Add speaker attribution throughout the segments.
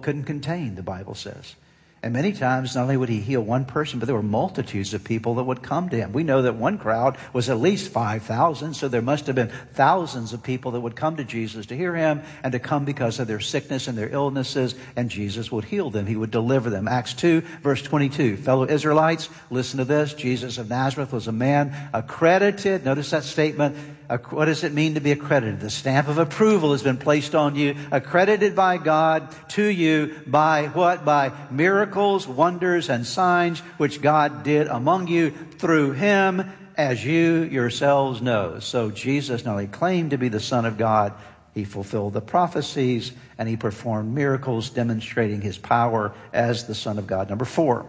Speaker 1: couldn't contain, the Bible says. And many times, not only would he heal one person, but there were multitudes of people that would come to him. We know that one crowd was at least 5,000, so there must have been thousands of people that would come to Jesus to hear him and to come because of their sickness and their illnesses, and Jesus would heal them. He would deliver them. Acts 2, verse 22. Fellow Israelites, listen to this. Jesus of Nazareth was a man accredited. Notice that statement. What does it mean to be accredited? The stamp of approval has been placed on you, accredited by God to you by what? By miracles, wonders, and signs which God did among you through him, as you yourselves know. So Jesus not only claimed to be the Son of God, he fulfilled the prophecies, and he performed miracles demonstrating his power as the Son of God. Number 4.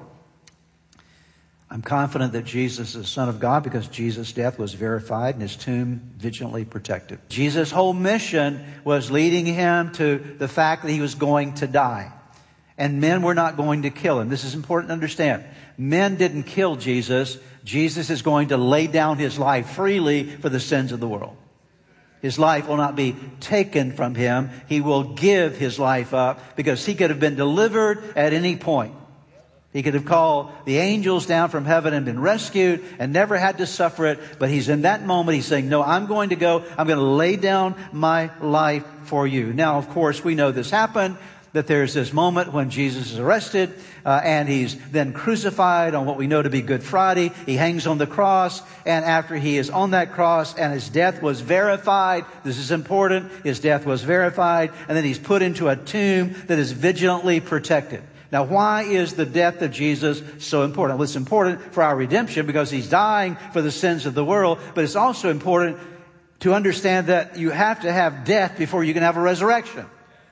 Speaker 1: I'm confident that Jesus is the Son of God because Jesus' death was verified and his tomb vigilantly protected. Jesus' whole mission was leading him to the fact that he was going to die. And men were not going to kill him. This is important to understand. Men didn't kill Jesus. Jesus is going to lay down his life freely for the sins of the world. His life will not be taken from him. He will give his life up because he could have been delivered at any point. He could have called the angels down from heaven and been rescued and never had to suffer it. But he's in that moment, he's saying, no, I'm going to go. I'm going to lay down my life for you. Now, of course, we know this happened, that there's this moment when Jesus is arrested and he's then crucified on what we know to be Good Friday. He hangs on the cross, and after he is on that cross and his death was verified, this is important, his death was verified, and then he's put into a tomb that is vigilantly protected. Now, why is the death of Jesus so important? Well, it's important for our redemption because he's dying for the sins of the world, but it's also important to understand that you have to have death before you can have a resurrection.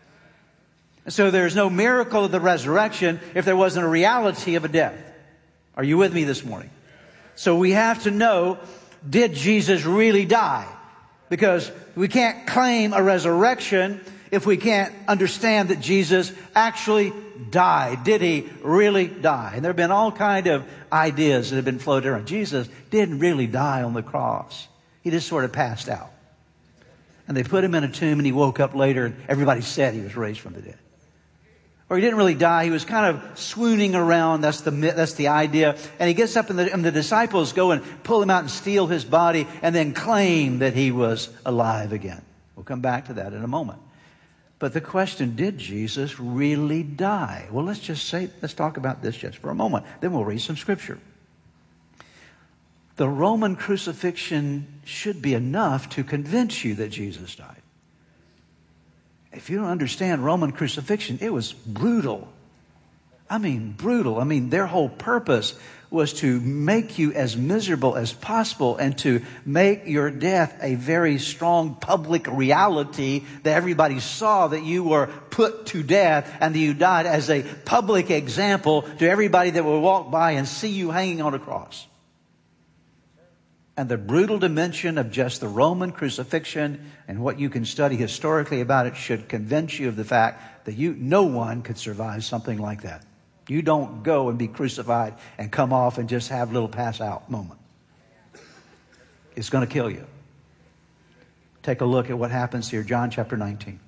Speaker 1: So there's no miracle of the resurrection if there wasn't a reality of a death. Are you with me this morning? So we have to know, did Jesus really die? Because we can't claim a resurrection if we can't understand that Jesus actually died. Did he really die? And there have been all kind of ideas that have been floated around. Jesus didn't really die on the cross. He just sort of passed out. And they put him in a tomb and he woke up later and everybody said he was raised from the dead. Or he didn't really die. He was kind of swooning around. That's the idea. And he gets up and the disciples go and pull him out and steal his body and then claim that he was alive again. We'll come back to that in a moment. But the question, did Jesus really die? Well, let's talk about this just for a moment. Then we'll read some scripture. The Roman crucifixion should be enough to convince you that Jesus died. If you don't understand Roman crucifixion, it was brutal. I mean, brutal. I mean, their whole purpose was to make you as miserable as possible and to make your death a very strong public reality that everybody saw that you were put to death and that you died as a public example to everybody that would walk by and see you hanging on a cross. And the brutal dimension of just the Roman crucifixion and what you can study historically about it should convince you of the fact that no one could survive something like that. You don't go and be crucified and come off and just have a little pass out moment. It's going to kill you. Take a look at what happens here. John chapter 19.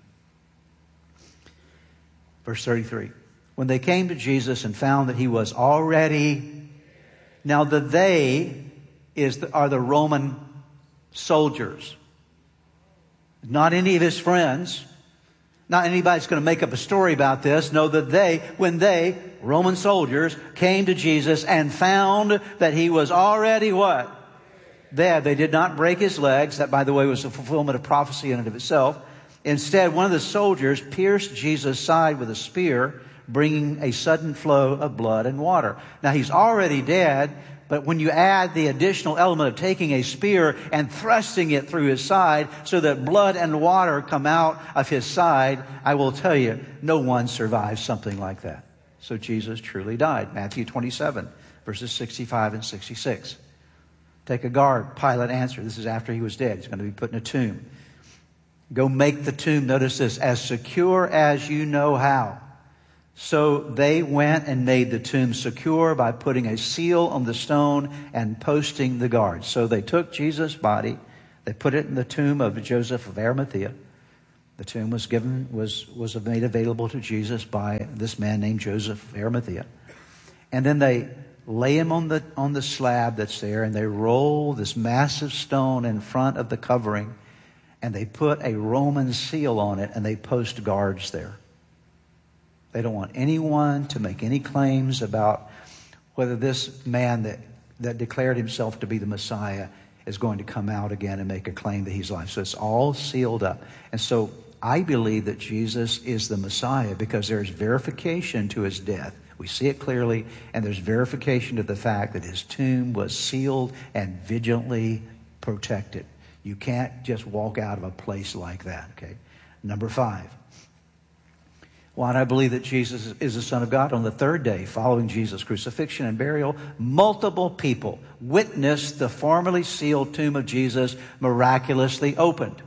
Speaker 1: Verse 33. When they came to Jesus and found that he was already... Now the they are the Roman soldiers. Not any of his friends. Not anybody's going to make up a story about this. No, when they, Roman soldiers, came to Jesus and found that he was already what? Dead. They did not break his legs. That, by the way, was a fulfillment of prophecy in and of itself. Instead, one of the soldiers pierced Jesus' side with a spear, bringing a sudden flow of blood and water. Now, he's already dead. But when you add the additional element of taking a spear and thrusting it through his side so that blood and water come out of his side, I will tell you, no one survives something like that. So Jesus truly died. Matthew 27, verses 65 and 66. Take a guard. Pilate answered. This is after he was dead. He's going to be put in a tomb. Go make the tomb, notice this, as secure as you know how. So they went and made the tomb secure by putting a seal on the stone and posting the guards. So they took Jesus' body, they put it in the tomb of Joseph of Arimathea. The tomb was made available to Jesus by this man named Joseph of Arimathea. And then they lay him on the slab that's there, and they roll this massive stone in front of the covering, and they put a Roman seal on it, and they post guards there. They don't want anyone to make any claims about whether this man that declared himself to be the Messiah is going to come out again and make a claim that he's alive. So it's all sealed up. And so I believe that Jesus is the Messiah because there's verification to his death. We see it clearly, and there's verification to the fact that his tomb was sealed and vigilantly protected. You can't just walk out of a place like that, okay? Number 5. Why do I believe that Jesus is the Son of God? On the third day, following Jesus' crucifixion and burial, multiple people witnessed the formerly sealed tomb of Jesus miraculously opened.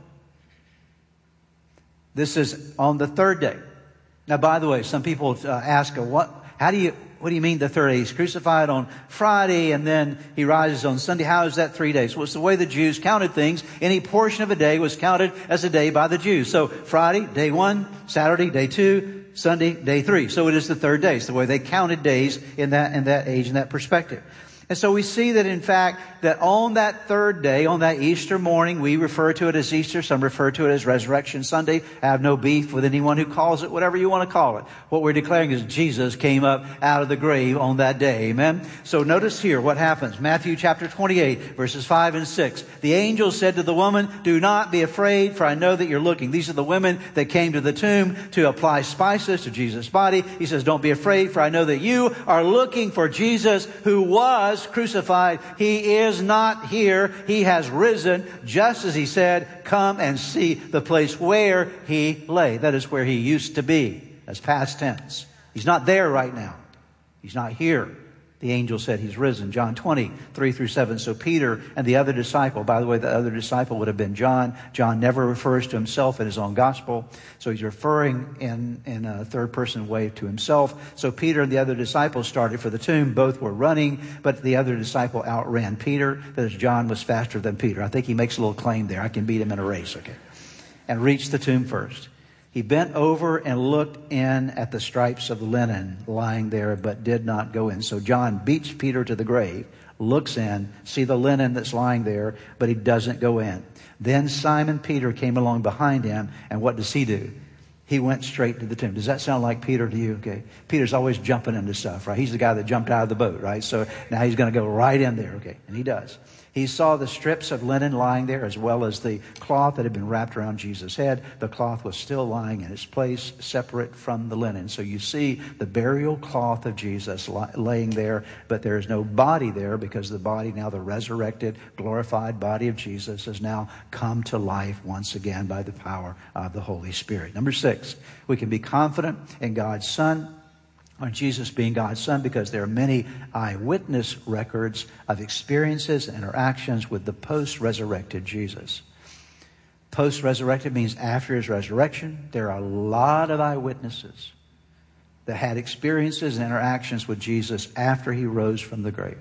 Speaker 1: This is on the third day. Now, by the way, some people ask, what do you mean the third day? He's crucified on Friday and then he rises on Sunday. How is that 3 days? Well, it's the way the Jews counted things. Any portion of a day was counted as a day by the Jews. So Friday, day 1, Saturday, day 2, Sunday, day 3. So it is the third day. It's the way they counted days in that age, in that perspective. And so we see that, in fact, that on that third day, on that Easter morning, we refer to it as Easter. Some refer to it as Resurrection Sunday. I have no beef with anyone who calls it whatever you want to call it. What we're declaring is Jesus came up out of the grave on that day. Amen? So notice here what happens. Matthew chapter 28, verses 5 and 6. The angel said to the woman, "Do not be afraid, for I know that you're looking." These are the women that came to the tomb to apply spices to Jesus' body. He says, "Don't be afraid, for I know that you are looking for Jesus who was crucified. He is not here. He has risen, just as he said. Come and see the place where he lay." That is where he used to be. That's past tense. He's not there right now. He's not here. The angel said he's risen. John 20, 3 through 7. So Peter and the other disciple, by the way, the other disciple would have been John. John never refers to himself in his own gospel. So he's referring in a third person way to himself. So Peter and the other disciple started for the tomb. Both were running, but the other disciple outran Peter. That is, John was faster than Peter. I think he makes a little claim there. I can beat him in a race, okay? And reached the tomb first. He bent over and looked in at the stripes of the linen lying there, but did not go in. So John beats Peter to the grave, looks in, see the linen that's lying there, but he doesn't go in. Then Simon Peter came along behind him, and what does he do? He went straight to the tomb. Does that sound like Peter to you? Okay. Peter's always jumping into stuff, right? He's the guy that jumped out of the boat, right? So now he's going to go right in there, okay? And he does. He saw the strips of linen lying there, as well as the cloth that had been wrapped around Jesus' head. The cloth was still lying in its place, separate from the linen. So you see the burial cloth of Jesus laying there, but there is no body there, because the body, now the resurrected, glorified body of Jesus, has now come to life once again by the power of the Holy Spirit. Number 6, we can be confident in God's Son, on Jesus being God's Son, because there are many eyewitness records of experiences and interactions with the post-resurrected Jesus. Post-resurrected means after his resurrection. There are a lot of eyewitnesses that had experiences and interactions with Jesus after he rose from the grave.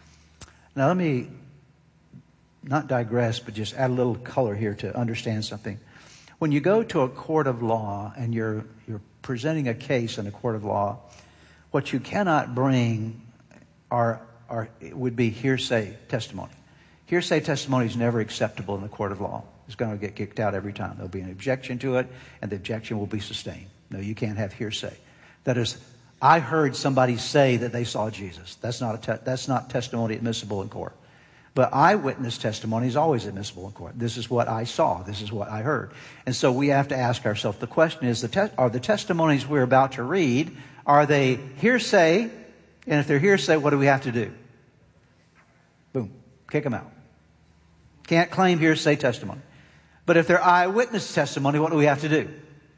Speaker 1: Now let me not digress, but just add a little color here to understand something. When you go to a court of law and you're presenting a case in a court of law, what you cannot bring would be hearsay testimony. Hearsay testimony is never acceptable in the court of law. It's going to get kicked out every time. There'll be an objection to it, and the objection will be sustained. No, you can't have hearsay. That is, I heard somebody say that they saw Jesus. That's not testimony admissible in court. But eyewitness testimony is always admissible in court. This is what I saw. This is what I heard. And so we have to ask ourselves, the question is, are the testimonies we're about to read, are they hearsay? And if they're hearsay, what do we have to do? Boom. Kick them out. Can't claim hearsay testimony. But if they're eyewitness testimony, what do we have to do?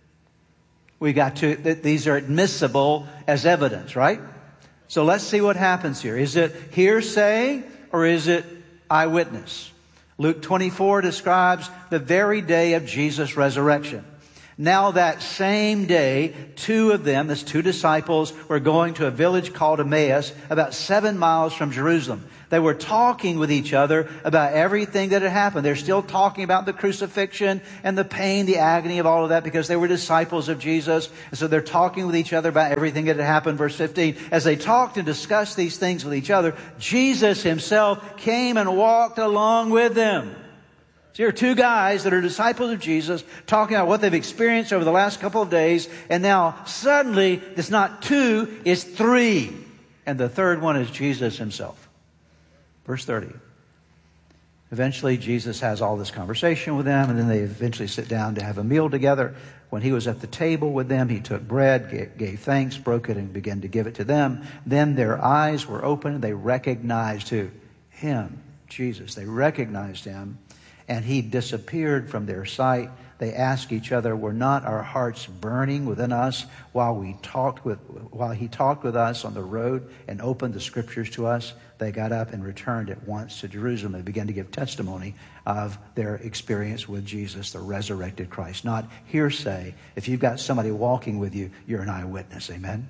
Speaker 1: These are admissible as evidence, right? So let's see what happens here. Is it hearsay or is it eyewitness? Luke 24 describes the very day of Jesus' resurrection. Now that same day, two of them, as two disciples, were going to a village called Emmaus, about 7 miles from Jerusalem. They were talking with each other about everything that had happened. They're still talking about the crucifixion and the pain, the agony of all of that, because they were disciples of Jesus. And so they're talking with each other about everything that had happened. Verse 15, as they talked and discussed these things with each other, Jesus himself came and walked along with them. So here are two guys that are disciples of Jesus talking about what they've experienced over the last couple of days. And now suddenly it's not two, it's three. And the third one is Jesus himself. Verse 30. Eventually Jesus has all this conversation with them, and then they eventually sit down to have a meal together. When he was at the table with them, he took bread, gave thanks, broke it, and began to give it to them. Then their eyes were opened. They recognized who? Him, Jesus. They recognized him. And he disappeared from their sight. They asked each other, were not our hearts burning within us while he talked with us on the road and opened the scriptures to us? They got up and returned at once to Jerusalem. They began to give testimony of their experience with Jesus, the resurrected Christ. Not hearsay. If you've got somebody walking with you, you're an eyewitness. Amen?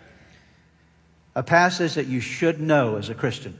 Speaker 1: A passage that you should know as a Christian.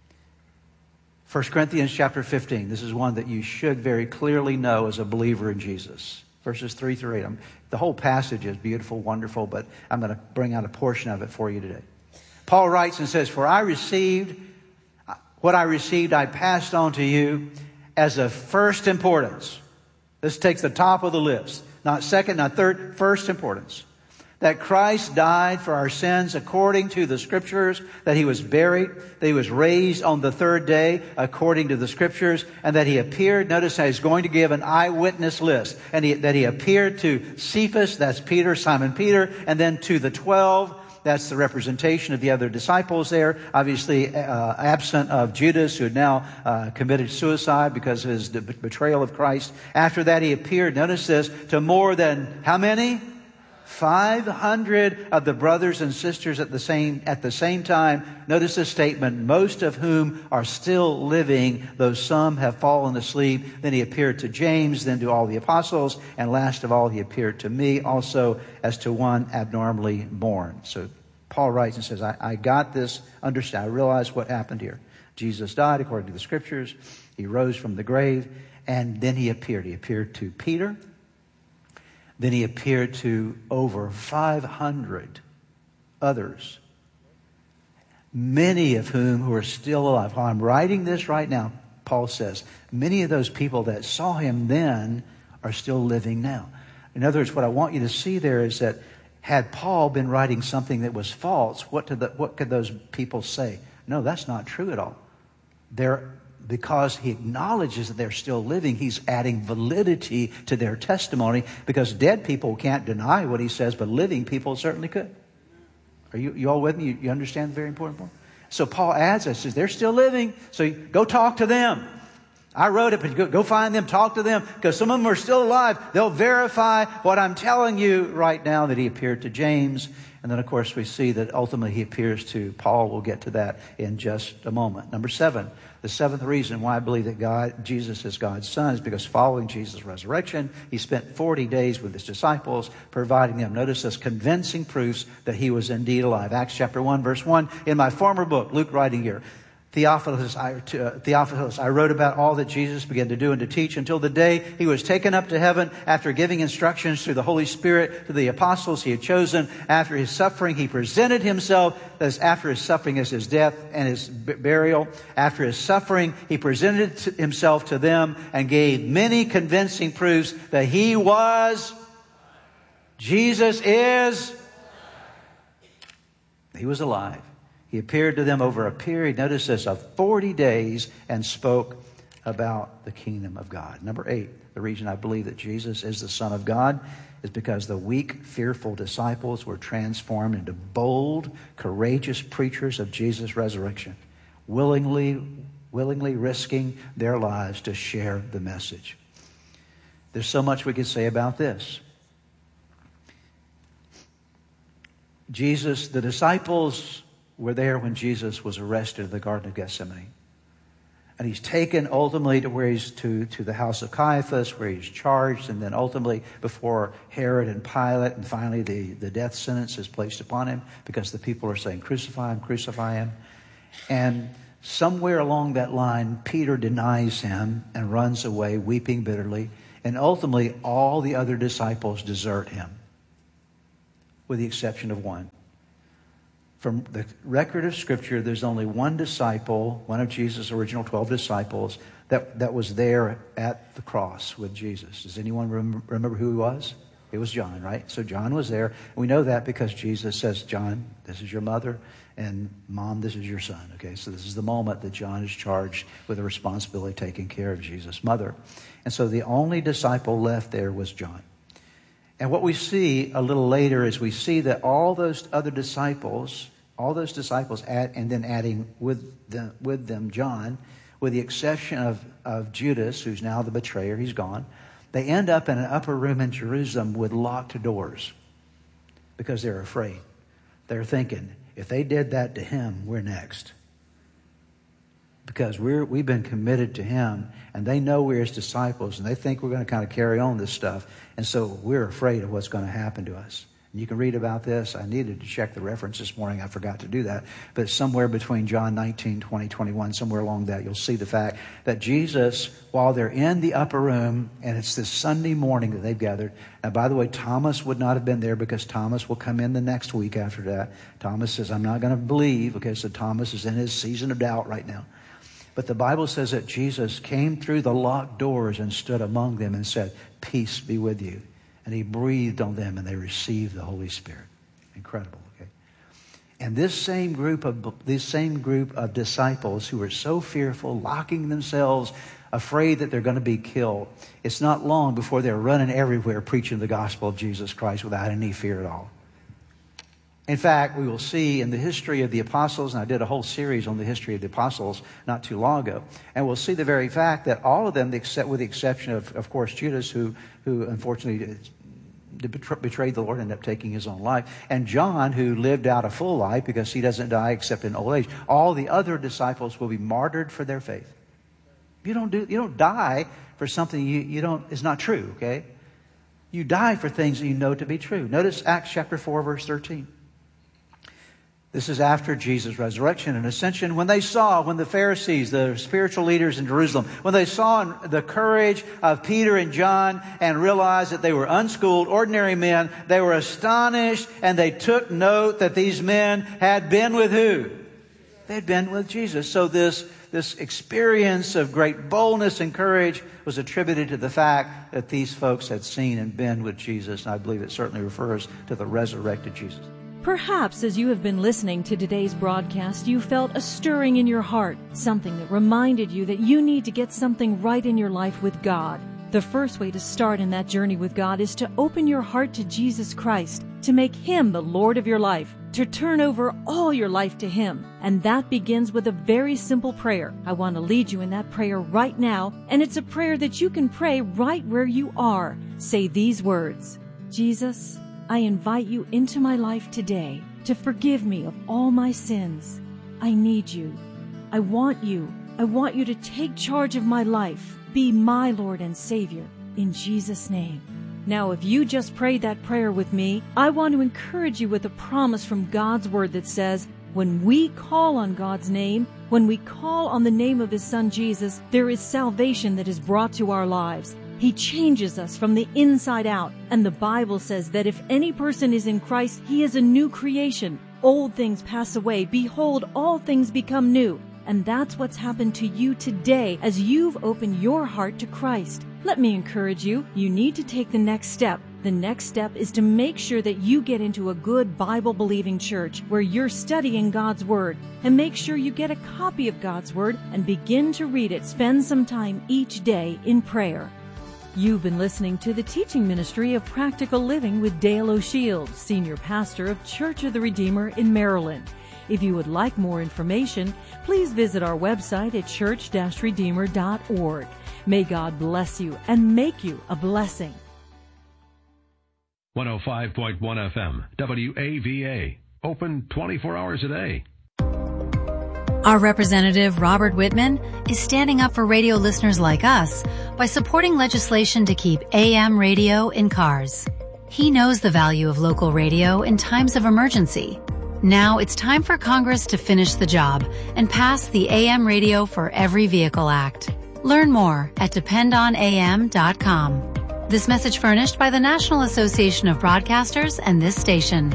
Speaker 1: 1 Corinthians chapter 15. This is one that you should very clearly know as a believer in Jesus. Verses 3 through 8. The whole passage is beautiful, wonderful, but I'm going to bring out a portion of it for you today. Paul writes and says, for what I received, I passed on to you as of first importance. This takes the top of the list. Not second, not third, first importance. That Christ died for our sins according to the Scriptures, that he was buried, that he was raised on the third day according to the Scriptures, and that he appeared. Notice how he's going to give an eyewitness list. And that he appeared to Cephas, that's Peter, Simon Peter, and then to the 12. That's the representation of the other disciples there. Obviously absent of Judas, who had now committed suicide because of his betrayal of Christ. After that he appeared, notice this, to more than how many? 500 of the brothers and sisters at the same time. Notice this statement, most of whom are still living, though some have fallen asleep. Then he appeared to James, then to all the apostles, and last of all he appeared to me also as to one abnormally born. So Paul writes and says, I got this, understand, I realize what happened here. Jesus died according to the Scriptures. He rose from the grave, and then he appeared. He appeared to Peter. Then he appeared to over 500 others, many of whom who are still alive. While I'm writing this right now, Paul says, many of those people that saw him then are still living now. In other words, what I want you to see there is that had Paul been writing something that was false, what could those people say? No, that's not true at all. Because he acknowledges that they're still living, he's adding validity to their testimony, because dead people can't deny what he says, but living people certainly could. Are you all with me? You understand the very important point? So Paul adds this, says they're still living, so go talk to them. I wrote it, but go find them, talk to them, because some of them are still alive. They'll verify what I'm telling you right now, that he appeared to James. And then, of course, we see that ultimately he appears to Paul. We'll get to that in just a moment. Number 7, the seventh reason why I believe that Jesus is God's Son is because following Jesus' resurrection, he spent 40 days with his disciples, providing them, notice this, convincing proofs that he was indeed alive. Acts chapter 1, verse 1. In my former book, Luke writing here, Theophilus, I wrote about all that Jesus began to do and to teach until the day he was taken up to heaven after giving instructions through the Holy Spirit to the apostles he had chosen. After his suffering, he presented himself after his suffering as his death and his burial. After his suffering, he presented himself to them and gave many convincing proofs that Jesus was alive. He appeared to them over a period, notice this, of 40 days and spoke about the kingdom of God. Number 8, the reason I believe that Jesus is the Son of God is because the weak, fearful disciples were transformed into bold, courageous preachers of Jesus' resurrection, willingly risking their lives to share the message. There's so much we could say about this. The disciples were there when Jesus was arrested in the Garden of Gethsemane. And he's taken ultimately to where he's to the house of Caiaphas, where he's charged, and then ultimately before Herod and Pilate, and finally the death sentence is placed upon him because the people are saying, crucify him, crucify him. And somewhere along that line, Peter denies him and runs away, weeping bitterly. And ultimately, all the other disciples desert him, with the exception of one. From the record of Scripture, there's only one disciple, one of Jesus' original 12 disciples, that was there at the cross with Jesus. Does anyone remember who he was? It was John, right? So John was there. And we know that because Jesus says, John, this is your mother, and Mom, this is your son. Okay, so this is the moment that John is charged with the responsibility of taking care of Jesus' mother. And so the only disciple left there was John. And what we see a little later is we see that all those other disciples, and then adding with them John, with the exception of Judas, who's now the betrayer, he's gone, they end up in an upper room in Jerusalem with locked doors because they're afraid. They're thinking, if they did that to him, we're next. Because we've been committed to him, and they know we're his disciples, and they think we're going to kind of carry on this stuff. And so we're afraid of what's going to happen to us. And you can read about this. I needed to check the reference this morning. I forgot to do that. But somewhere between John 19, 20, 21, somewhere along that, you'll see the fact that Jesus, while they're in the upper room, and it's this Sunday morning that they've gathered. Now, by the way, Thomas would not have been there because Thomas will come in the next week after that. Thomas says, I'm not going to believe. Okay, so Thomas is in his season of doubt right now. But the Bible says that Jesus came through the locked doors and stood among them and said, peace be with you. And he breathed on them and they received the Holy Spirit. Incredible, okay? And this same group of disciples who were so fearful, locking themselves, afraid that they're going to be killed, it's not long before they're running everywhere preaching the gospel of Jesus Christ without any fear at all. In fact, we will see in the history of the apostles, and I did a whole series on the history of the apostles not too long ago, and we'll see the very fact that all of them, with the exception of course, Judas, who unfortunately betrayed the Lord, ended up taking his own life, and John, who lived out a full life because he doesn't die except in old age, all the other disciples will be martyred for their faith. You don't die for something is not true, okay? You die for things that you know to be true. Notice Acts chapter 4, verse 13. This is after Jesus' resurrection and ascension. When the Pharisees, the spiritual leaders in Jerusalem, when they saw the courage of Peter and John and realized that they were unschooled, ordinary men, they were astonished and they took note that these men had been with who? They had been with Jesus. So this experience of great boldness and courage was attributed to the fact that these folks had seen and been with Jesus. And I believe it certainly refers to the resurrected Jesus.
Speaker 2: Perhaps as you have been listening to today's broadcast, you felt a stirring in your heart, something that reminded you that you need to get something right in your life with God. The first way to start in that journey with God is to open your heart to Jesus Christ, to make Him the Lord of your life, to turn over all your life to Him. And that begins with a very simple prayer. I want to lead you in that prayer right now, and it's a prayer that you can pray right where you are. Say these words: Jesus, I invite you into my life today to forgive me of all my sins. I need you. I want you. I want you to take charge of my life. Be my Lord and Savior. In Jesus' name. Now, if you just prayed that prayer with me, I want to encourage you with a promise from God's Word that says, when we call on God's name, when we call on the name of His Son Jesus, there is salvation that is brought to our lives. He changes us from the inside out. And the Bible says that if any person is in Christ, he is a new creation. Old things pass away. Behold, all things become new. And that's what's happened to you today as you've opened your heart to Christ. Let me encourage you. You need to take the next step. The next step is to make sure that you get into a good Bible-believing church where you're studying God's Word. And make sure you get a copy of God's Word and begin to read it. Spend some time each day in prayer. You've been listening to the teaching ministry of Practical Living with Dale O'Shields, Senior Pastor of Church of the Redeemer in Maryland. If you would like more information, please visit our website at church-redeemer.org. May God bless you and make you a blessing.
Speaker 3: 105.1 FM, WAVA. Open 24 hours a day. Our representative, Robert Whitman, is standing up for radio listeners like us by supporting legislation to keep AM radio in cars. He knows the value of local radio in times of emergency. Now it's time for Congress to finish the job and pass the AM Radio for Every Vehicle Act. Learn more at dependonam.com. This message furnished by the National Association of Broadcasters and this station.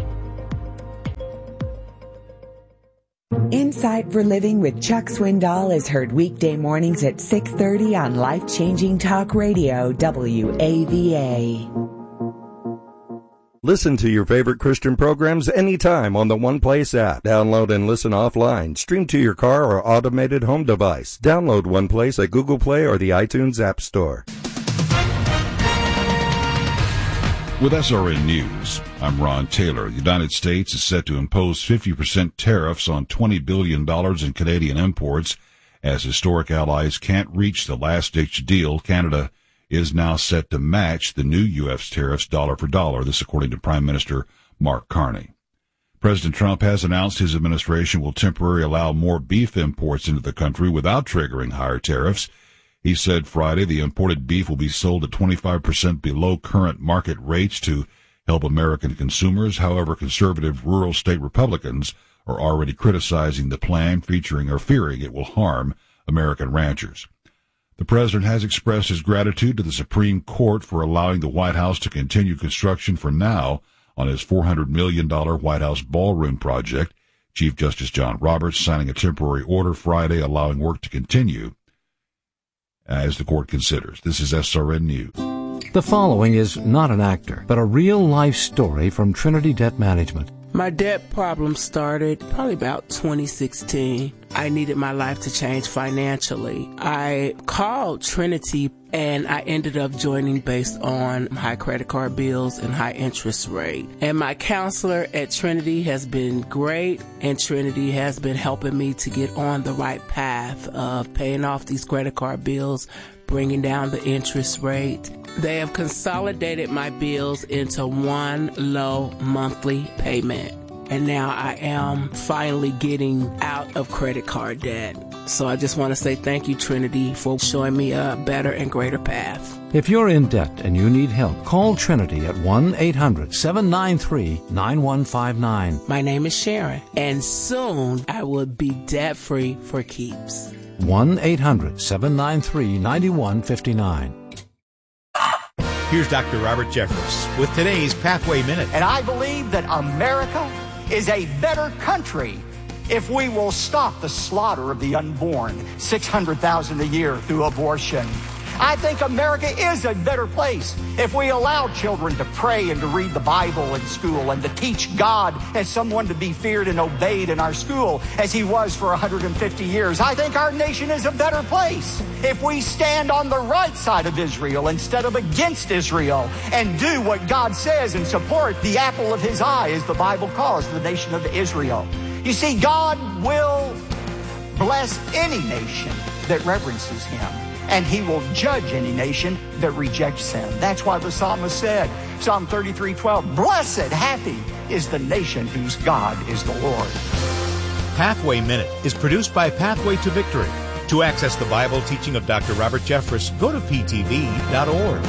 Speaker 4: Insight for Living with Chuck Swindoll is heard weekday mornings at 6:30 on Life-Changing Talk Radio, WAVA.
Speaker 5: Listen to your favorite Christian programs anytime on the One Place app. Download and listen offline. Stream to your car or automated home device. Download One Place at Google Play or the iTunes App Store.
Speaker 6: With SRN News, I'm Ron Taylor. The United States is set to impose 50% tariffs on $20 billion in Canadian imports. As historic allies can't reach the last-ditch deal, Canada is now set to match the new U.S. tariffs dollar for dollar, this according to Prime Minister Mark Carney. President Trump has announced his administration will temporarily allow more beef imports into the country without triggering higher tariffs. He said Friday the imported beef will be sold at 25% below current market rates to help American consumers. However, conservative rural state Republicans are already criticizing the plan, fearing it will harm American ranchers. The president has expressed his gratitude to the Supreme Court for allowing the White House to continue construction for now on his $400 million White House ballroom project. Chief Justice John Roberts signing a temporary order Friday allowing work to continue as the court considers. This is SRN News.
Speaker 7: The following is not an actor, but a real-life story from Trinity Debt Management.
Speaker 8: My debt problem started probably about 2016. I needed my life to change financially. I called Trinity and I ended up joining based on high credit card bills and high interest rate. And my counselor at Trinity has been great, and Trinity has been helping me to get on the right path of paying off these credit card bills, bringing down the interest rate. They have consolidated my bills into one low monthly payment. And now I am finally getting out of credit card debt. So I just want to say thank you, Trinity, for showing me a better and greater path.
Speaker 7: If you're in debt and you need help, call Trinity at 1-800-793-9159.
Speaker 8: My name is Sharon, and soon I will be debt-free for keeps.
Speaker 7: 1-800-793-9159.
Speaker 9: Here's Dr. Robert Jeffress with today's Pathway Minute.
Speaker 10: And I believe that America is a better country if we will stop the slaughter of the unborn, 600,000 a year through abortion. I think America is a better place if we allow children to pray and to read the Bible in school and to teach God as someone to be feared and obeyed in our school as he was for 150 years. I think our nation is a better place if we stand on the right side of Israel instead of against Israel and do what God says and support the apple of his eye, as the Bible calls the nation of Israel. You see, God will bless any nation that reverences him, and he will judge any nation that rejects him. That's why the psalmist said, Psalm 33:12, blessed, happy is the nation whose God is the Lord.
Speaker 9: Pathway Minute is produced by Pathway to Victory. To access the Bible teaching of Dr. Robert Jeffress, go to ptv.org.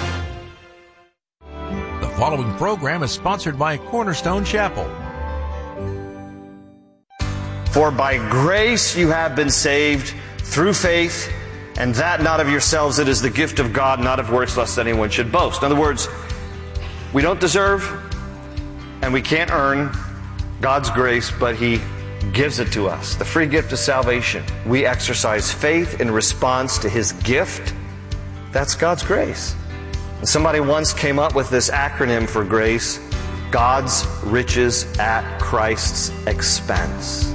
Speaker 11: The following program is sponsored by Cornerstone Chapel.
Speaker 12: For by grace you have been saved through faith, and that not of yourselves, it is the gift of God, not of works, lest anyone should boast. In other words, we don't deserve and we can't earn God's grace, but he gives it to us. The free gift of salvation. We exercise faith in response to his gift. That's God's grace. And somebody once came up with this acronym for grace: God's riches at Christ's expense.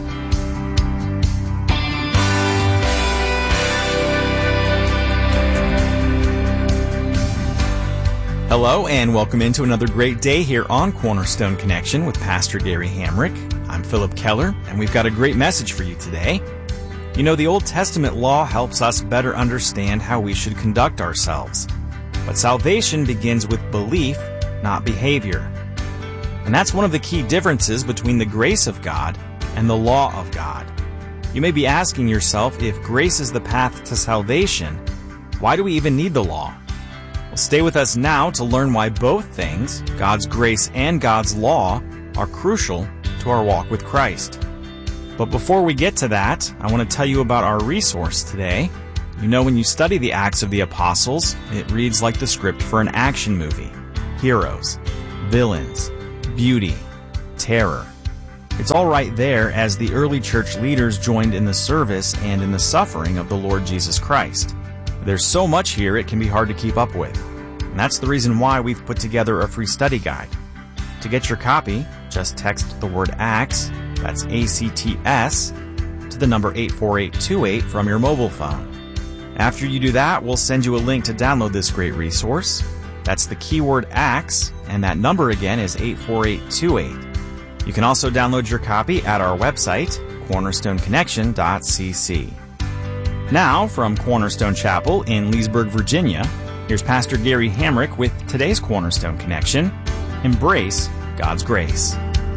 Speaker 13: Hello and welcome into another great day here on Cornerstone Connection with Pastor Gary Hamrick. I'm Philip Keller, and we've got a great message for you today. You know, the Old Testament law helps us better understand how we should conduct ourselves. But salvation begins with belief, not behavior. And that's one of the key differences between the grace of God and the law of God. You may be asking yourself, if grace is the path to salvation, why do we even need the law? Well, stay with us now to learn why both things, God's grace and God's law, are crucial to our walk with Christ. But before we get to that, I want to tell you about our resource today. You know, when you study the Acts of the Apostles, it reads like the script for an action movie. Heroes, villains, beauty, terror. It's all right there as the early church leaders joined in the service and in the suffering of the Lord Jesus Christ. There's so much here it can be hard to keep up with. And that's the reason why we've put together a free study guide. To get your copy, just text the word ACTS, that's ACTS, to the number 84828 from your mobile phone. After you do that, we'll send you a link to download this great resource. That's the keyword ACTS, and that number again is 84828. You can also download your copy at our website, cornerstoneconnection.cc. Now, from Cornerstone Chapel in Leesburg, Virginia, here's Pastor Gary Hamrick with today's Cornerstone Connection. Embrace God's grace.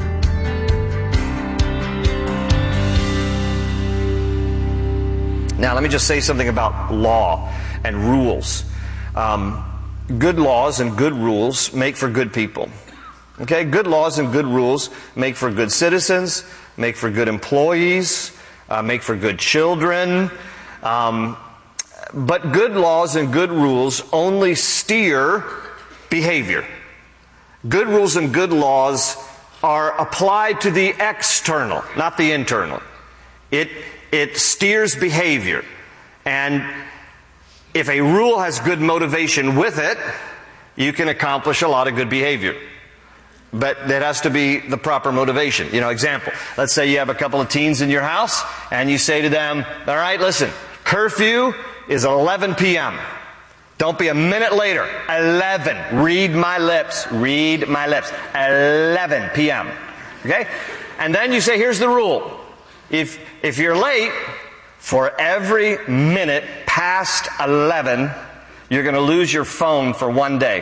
Speaker 12: Now, let me just say something about law and rules. Good laws and good rules make for good people. Okay? Good laws and good rules make for good citizens, make for good employees, make for good children. But good laws and good rules only steer behavior. Good rules and good laws are applied to the external, not the internal. It steers behavior. And if a rule has good motivation with it, you can accomplish a lot of good behavior. But it has to be the proper motivation. You know, example, let's say you have a couple of teens in your house, and you say to them, all right, listen, curfew is 11 p.m. Don't be a minute later. 11. Read my lips. Read my lips. 11 p.m. Okay? And then you say, here's the rule. If you're late, for every minute past 11, you're going to lose your phone for 1 day.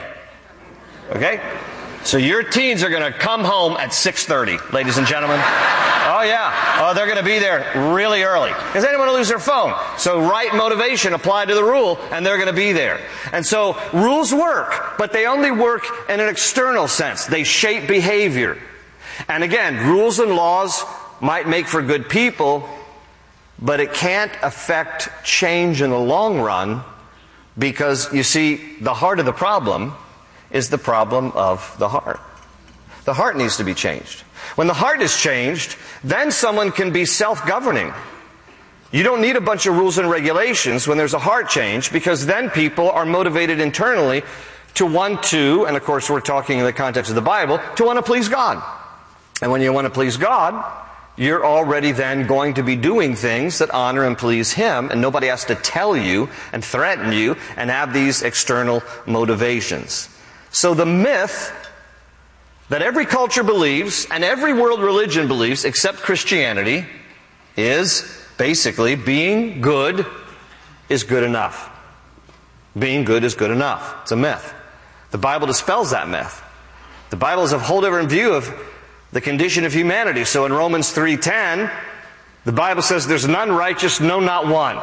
Speaker 12: Okay? So your teens are going to come home at 6:30, ladies and gentlemen. Oh, yeah. Oh, they're going to be there really early because they don't want to lose their phone. So right motivation applied to the rule, and they're going to be there. And so rules work, but they only work in an external sense. They shape behavior. And again, rules and laws might make for good people, but it can't affect change in the long run because, you see, the heart of the problem is the problem of the heart. The heart needs to be changed. When the heart is changed, then someone can be self-governing. You don't need a bunch of rules and regulations when there's a heart change, because then people are motivated internally to want to, and of course we're talking in the context of the Bible, to want to please God. And when you want to please God, you're already then going to be doing things that honor and please Him, and nobody has to tell you and threaten you and have these external motivations. So the myth that every culture believes and every world religion believes except Christianity is basically being good is good enough. Being good is good enough. It's a myth. The Bible dispels that myth. The Bible is a whole different view of the condition of humanity. So in Romans 3:10, the Bible says there's none righteous, no, not one.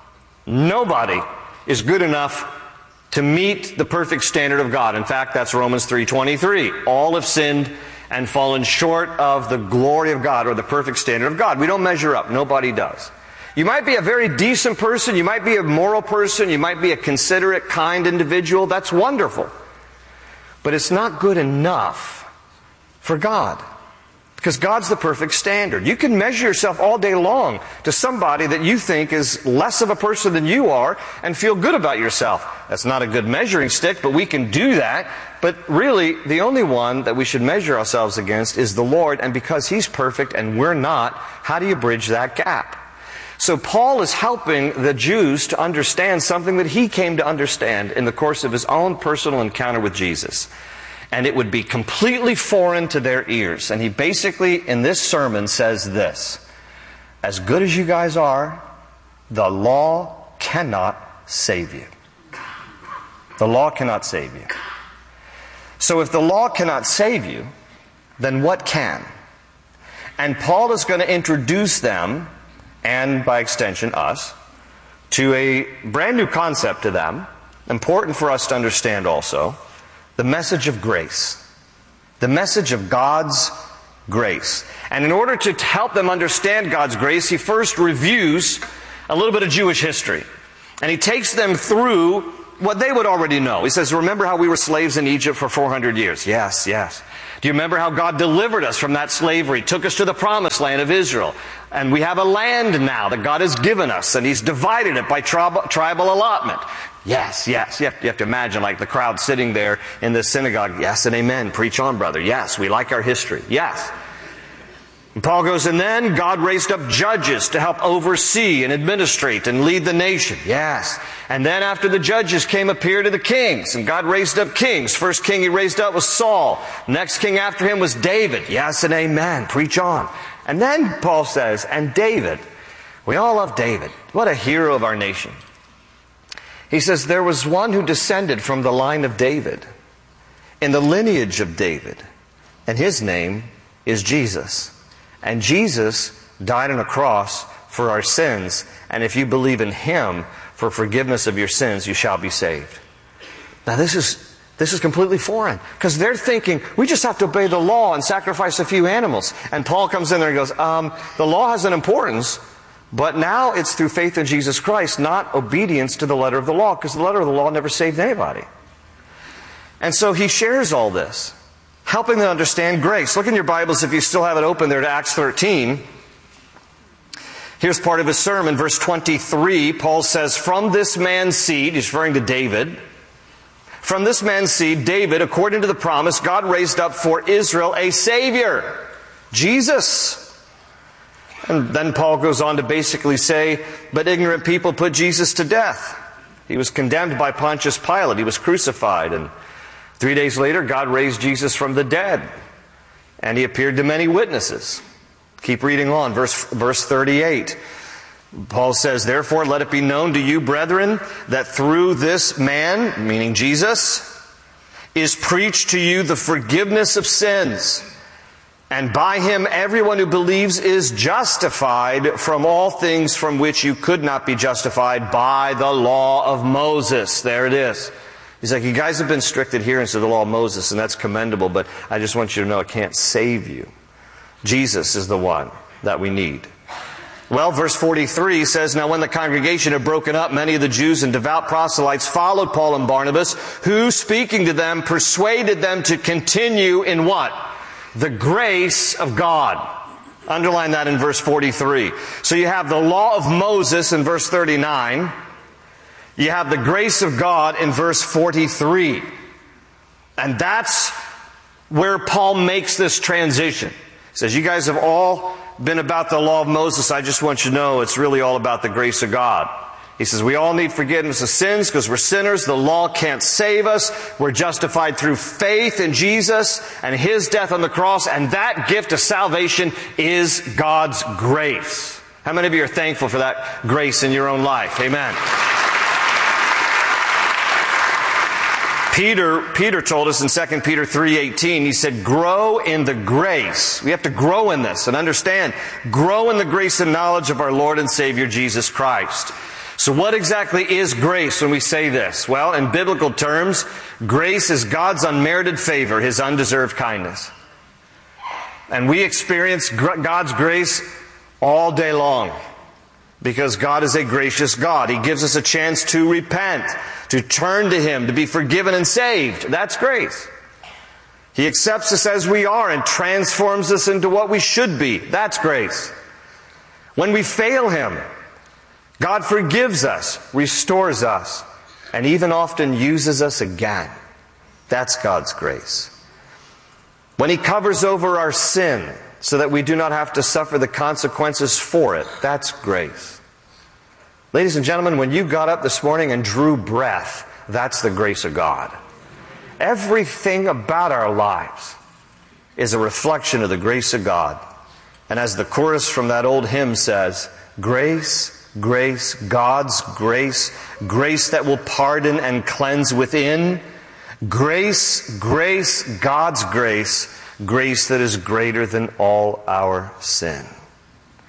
Speaker 12: Nobody is good enough to meet the perfect standard of God. In fact, that's Romans 3:23. All have sinned and fallen short of the glory of God, or the perfect standard of God. We don't measure up. Nobody does. You might be a very decent person. You might be a moral person. You might be a considerate, kind individual. That's wonderful. But it's not good enough for God. Because God's the perfect standard. You can measure yourself all day long to somebody that you think is less of a person than you are and feel good about yourself. That's not a good measuring stick, but we can do that. But really, the only one that we should measure ourselves against is the Lord. And because He's perfect and we're not, how do you bridge that gap? So Paul is helping the Jews to understand something that he came to understand in the course of his own personal encounter with Jesus. And it would be completely foreign to their ears. And he basically, in this sermon, says this: as good as you guys are, the law cannot save you. The law cannot save you. So if the law cannot save you, then what can? And Paul is going to introduce them and by extension us, to a brand new concept to them, important for us to understand also, the message of grace. The message of God's grace. And in order to help them understand God's grace, he first reviews a little bit of Jewish history. And he takes them through what they would already know. He says, remember how we were slaves in Egypt for 400 years? Yes, yes. Do you remember how God delivered us from that slavery, took us to the promised land of Israel? And we have a land now that God has given us, and he's divided it by tribal allotment. Yes, yes. You have to imagine like the crowd sitting there in the synagogue. Yes and amen. Preach on, brother. Yes, we like our history. Yes. And Paul goes, and then God raised up judges to help oversee and administrate and lead the nation. Yes. And then after the judges came appear to the kings, and God raised up kings. First king he raised up was Saul. Next king after him was David. Yes and amen. Preach on. And then Paul says, and David. We all love David. What a hero of our nation. He says, there was one who descended from the line of David, in the lineage of David, and his name is Jesus. And Jesus died on a cross for our sins, and if you believe in him for forgiveness of your sins, you shall be saved. Now this is completely foreign, because they're thinking, we just have to obey the law and sacrifice a few animals. And Paul comes in there and goes, the law has an importance, but now it's through faith in Jesus Christ, not obedience to the letter of the law, because the letter of the law never saved anybody. And so he shares all this, helping them understand grace. Look in your Bibles, if you still have it open there, to Acts 13. Here's part of his sermon, verse 23. Paul says, from this man's seed, he's referring to David, from this man's seed, David, according to the promise, God raised up for Israel a Savior, Jesus. And then Paul goes on to basically say, but ignorant people put Jesus to death. He was condemned by Pontius Pilate. He was crucified. And 3 days later, God raised Jesus from the dead. And he appeared to many witnesses. Keep reading on, verse 38. Paul says, therefore, let it be known to you, brethren, that through this man, meaning Jesus, is preached to you the forgiveness of sins. And by him, everyone who believes is justified from all things from which you could not be justified by the law of Moses. There it is. He's like, you guys have been strict adherents to the law of Moses, and that's commendable, but I just want you to know it can't save you. Jesus is the one that we need. Well, verse 43 says, now when the congregation had broken up, many of the Jews and devout proselytes followed Paul and Barnabas, who, speaking to them, persuaded them to continue in what? The grace of God. Underline that in verse 43. So you have the law of Moses in verse 39. You have the grace of God in verse 43. And that's where Paul makes this transition. He says, you guys have all been about the law of Moses. I just want you to know it's really all about the grace of God. He says, we all need forgiveness of sins because we're sinners. The law can't save us. We're justified through faith in Jesus and his death on the cross. And that gift of salvation is God's grace. How many of you are thankful for that grace in your own life? Amen. Peter told us in 2 Peter 3:18, he said, grow in the grace. We have to grow in this and understand. Grow in the grace and knowledge of our Lord and Savior Jesus Christ. So what exactly is grace when we say this? Well, in biblical terms, grace is God's unmerited favor, his undeserved kindness. And we experience God's grace all day long because God is a gracious God. He gives us a chance to repent, to turn to him, to be forgiven and saved. That's grace. He accepts us as we are and transforms us into what we should be. That's grace. When we fail him, God forgives us, restores us, and even often uses us again. That's God's grace. When he covers over our sin so that we do not have to suffer the consequences for it, that's grace. Ladies and gentlemen, when you got up this morning and drew breath, that's the grace of God. Everything about our lives is a reflection of the grace of God. And as the chorus from that old hymn says, grace, grace, God's grace, grace that will pardon and cleanse within. Grace, grace, God's grace, grace that is greater than all our sin.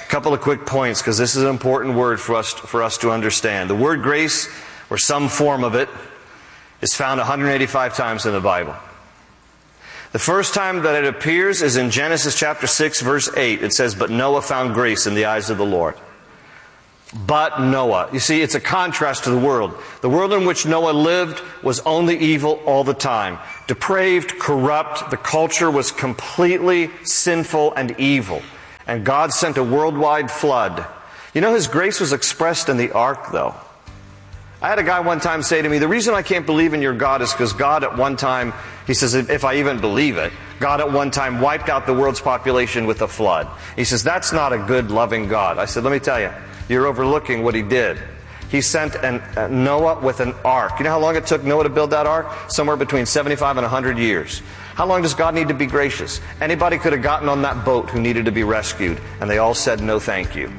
Speaker 12: couple of quick points, because this is an important word for us to understand. The word grace, or some form of it, is found 185 times in the Bible. The first time that it appears is in Genesis chapter 6, verse 8. It says, "But Noah found grace in the eyes of the Lord." But Noah. You see, it's a contrast to the world. The world in which Noah lived was only evil all the time. Depraved, corrupt. The culture was completely sinful and evil. And God sent a worldwide flood. You know, His grace was expressed in the ark, though. I had a guy one time say to me, the reason I can't believe in your God is because God at one time, he says, if I even believe it, God at one time wiped out the world's population with a flood. He says, that's not a good, loving God. I said, let me tell you, you're overlooking what He did. He sent Noah with an ark. You know how long it took Noah to build that ark? Somewhere between 75 and 100 years. How long does God need to be gracious? Anybody could have gotten on that boat who needed to be rescued, and they all said no thank you.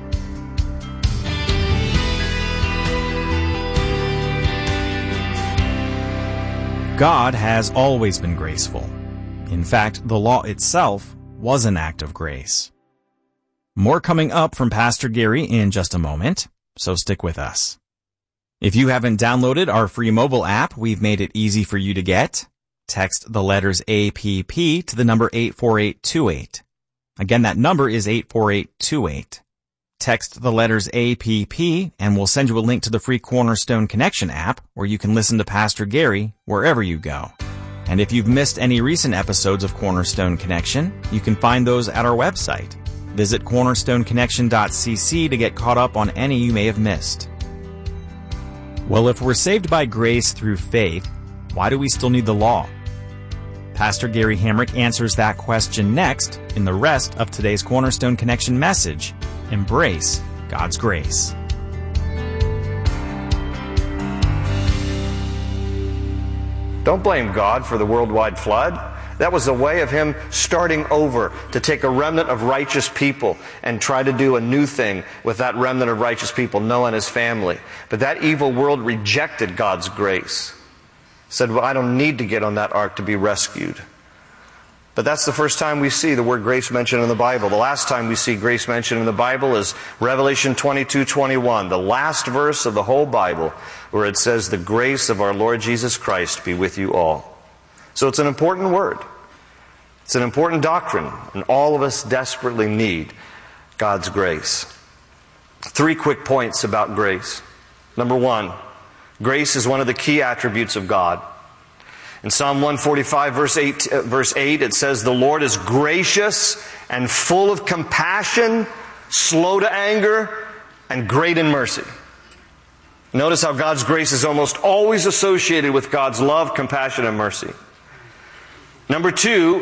Speaker 13: God has always been graceful. In fact, the law itself was an act of grace. More coming up from Pastor Gary in just a moment, so stick with us. If you haven't downloaded our free mobile app, we've made it easy for you to get. Text the letters APP to the number 84828. Again, that number is 84828. Text the letters APP and we'll send you a link to the free Cornerstone Connection app where you can listen to Pastor Gary wherever you go. And if you've missed any recent episodes of Cornerstone Connection, you can find those at our website. Visit cornerstoneconnection.cc to get caught up on any you may have missed. Well, if we're saved by grace through faith, why do we still need the law? Pastor Gary Hamrick answers that question next in the rest of today's Cornerstone Connection message. Embrace God's grace.
Speaker 12: Don't blame God for the worldwide flood. That was a way of Him starting over to take a remnant of righteous people and try to do a new thing with that remnant of righteous people, Noah and his family. But that evil world rejected God's grace. Said, well, I don't need to get on that ark to be rescued. But that's the first time we see the word grace mentioned in the Bible. The last time we see grace mentioned in the Bible is Revelation 22:21, the last verse of the whole Bible, where it says, the grace of our Lord Jesus Christ be with you all. So it's an important word. It's an important doctrine, and all of us desperately need God's grace. 3 quick points about grace. Number 1, grace is one of the key attributes of God. In Psalm 145, verse 8, it says, the Lord is gracious and full of compassion, slow to anger, and great in mercy. Notice how God's grace is almost always associated with God's love, compassion, and mercy. Number 2,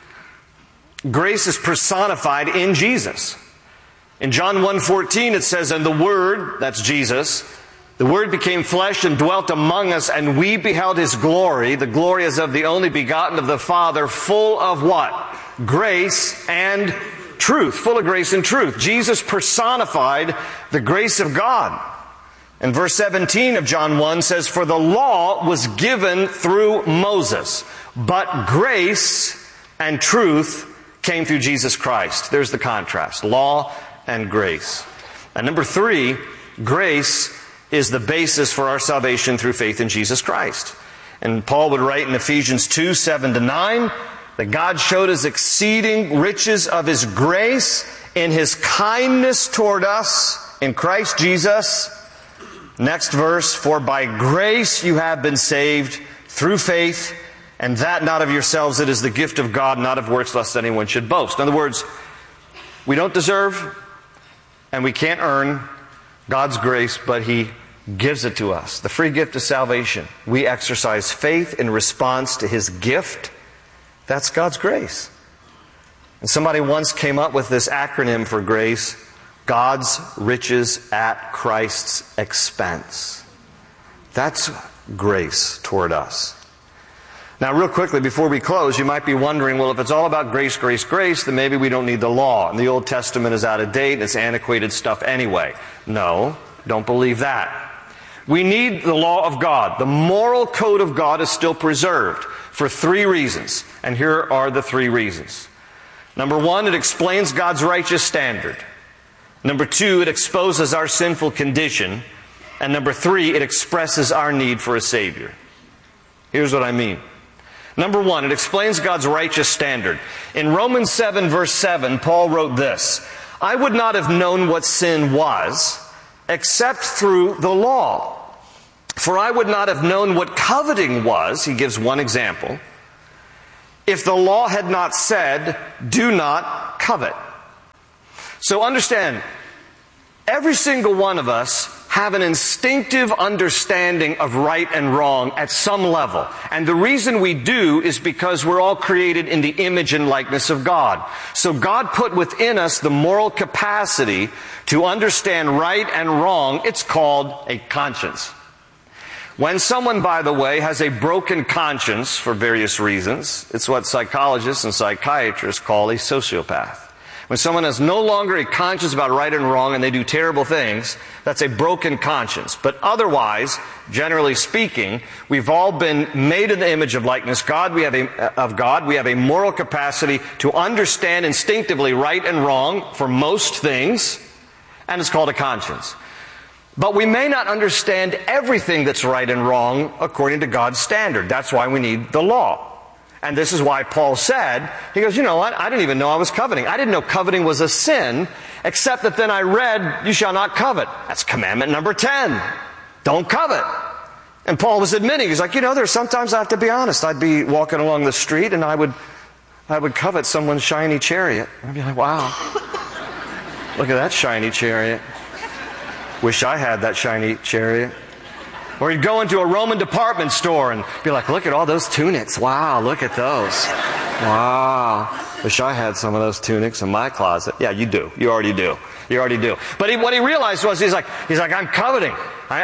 Speaker 12: grace is personified in Jesus. In John 1:14, it says, and the Word, that's Jesus, the Word became flesh and dwelt among us, and we beheld His glory. The glory is of the only begotten of the Father, full of what? Grace and truth. Full of grace and truth. Jesus personified the grace of God. And verse 17 of John 1 says, for the law was given through Moses, but grace and truth came through Jesus Christ. There's the contrast. Law and grace. And number 3, grace is the basis for our salvation through faith in Jesus Christ. And Paul would write in Ephesians 2:7-9 that God showed His exceeding riches of His grace in His kindness toward us in Christ Jesus. Next verse, for by grace you have been saved through faith, and that not of yourselves, it is the gift of God, not of works, lest anyone should boast. In other words, we don't deserve and we can't earn God's grace, but He gives it to us. The free gift of salvation. We exercise faith in response to His gift. That's God's grace. And somebody once came up with this acronym for grace, God's riches at Christ's expense. That's grace toward us. Now, real quickly, before we close, you might be wondering, well, if it's all about grace, grace, grace, then maybe we don't need the law. And the Old Testament is out of date, and it's antiquated stuff anyway. No, don't believe that. We need the law of God. The moral code of God is still preserved for 3 reasons. And here are the 3 reasons. Number 1, it explains God's righteous standard. Number 2, it exposes our sinful condition. And number 3, it expresses our need for a Savior. Here's what I mean. Number 1, it explains God's righteous standard. In Romans 7, verse 7, Paul wrote this, I would not have known what sin was except through the law. For I would not have known what coveting was, he gives one example, if the law had not said, do not covet. So understand, every single one of us have an instinctive understanding of right and wrong at some level. And the reason we do is because we're all created in the image and likeness of God. So God put within us the moral capacity to understand right and wrong. It's called a conscience. When someone, by the way, has a broken conscience for various reasons, it's what psychologists and psychiatrists call a sociopath. When someone has no longer a conscience about right and wrong and they do terrible things, that's a broken conscience. But otherwise, generally speaking, we've all been made in the image of likeness. We have a moral capacity to understand instinctively right and wrong for most things, and it's called a conscience. But we may not understand everything that's right and wrong according to God's standard. That's why we need the law. And this is why Paul said, he goes, you know what? I didn't even know I was coveting. I didn't know coveting was a sin, except that then I read, you shall not covet. That's commandment number 10. Don't covet. And Paul was admitting, he's like, you know, there's sometimes I have to be honest. I'd be walking along the street and I would covet someone's shiny chariot. I'd be like, wow, look at that shiny chariot. Wish I had that shiny chariot. Or you'd go into a Roman department store and be like, look at all those tunics. Wow, look at those. Wow. Wish I had some of those tunics in my closet. Yeah, you do. You already do. You already do. But what he realized was, he's like, I'm coveting.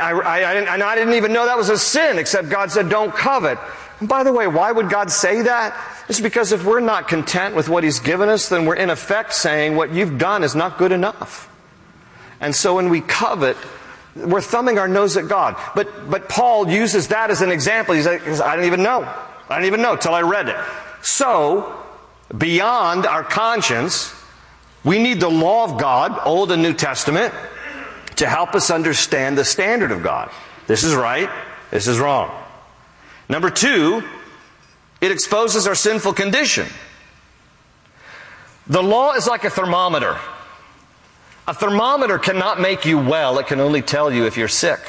Speaker 12: I didn't even know that was a sin, except God said, don't covet. And by the way, why would God say that? It's because if we're not content with what He's given us, then we're in effect saying what you've done is not good enough. And so when we covet, we're thumbing our nose at God. But Paul uses that as an example. He's like, I didn't even know. I didn't even know till I read it. So, beyond our conscience, we need the law of God, Old and New Testament, to help us understand the standard of God. This is right. This is wrong. Number 2, it exposes our sinful condition. The law is like a thermometer. A thermometer cannot make you well. It can only tell you if you're sick.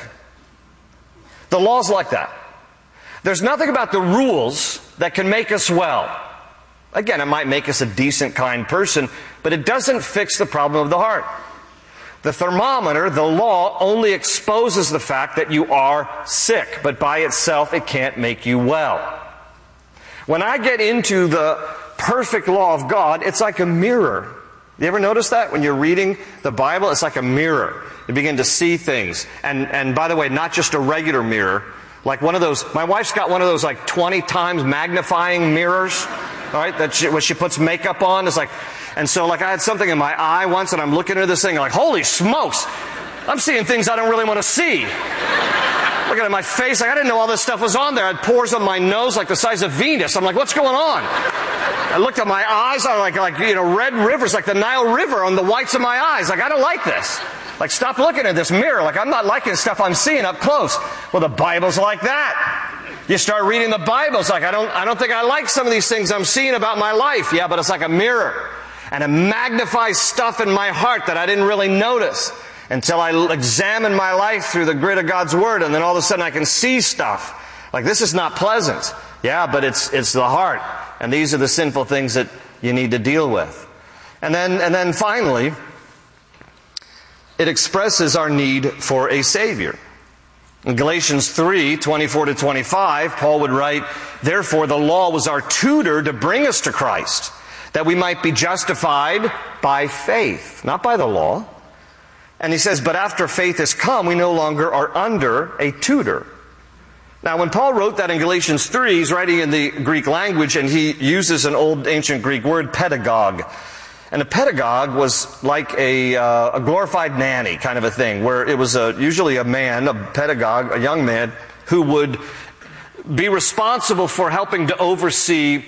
Speaker 12: The law's like that. There's nothing about the rules that can make us well. Again, it might make us a decent, kind person, but it doesn't fix the problem of the heart. The thermometer, the law, only exposes the fact that you are sick, but by itself it can't make you well. When I get into the perfect law of God, it's like a mirror. You ever notice that? When you're reading the Bible, it's like a mirror. You begin to see things. And by the way, not just a regular mirror. Like one of those, my wife's got one of those like 20 times magnifying mirrors. Alright, when she puts makeup on, it's like, and so like I had something in my eye once and I'm looking at this thing and like, holy smokes! I'm seeing things I don't really want to see. Looking at my face, like I didn't know all this stuff was on there. I had pores on my nose like the size of Venus. I'm like, what's going on? I looked at my eyes, I like red rivers, like the Nile River on the whites of my eyes. Like, I don't like this. Like, stop looking at this mirror. Like, I'm not liking stuff I'm seeing up close. Well, the Bible's like that. You start reading the Bible, it's like, I don't think I like some of these things I'm seeing about my life. Yeah, but it's like a mirror. And it magnifies stuff in my heart that I didn't really notice until I examine my life through the grid of God's Word, and then all of a sudden I can see stuff. Like, this is not pleasant. Yeah, but it's the heart. And these are the sinful things that you need to deal with. And then finally, it expresses our need for a Savior. In Galatians 3:24-25, Paul would write, therefore the law was our tutor to bring us to Christ, that we might be justified by faith, not by the law. And he says, but after faith has come, we no longer are under a tutor. Now, when Paul wrote that in Galatians 3, he's writing in the Greek language, and he uses an old ancient Greek word, pedagogue. And a pedagogue was like a glorified nanny kind of a thing, where it was usually a man, a pedagogue, a young man, who would be responsible for helping to oversee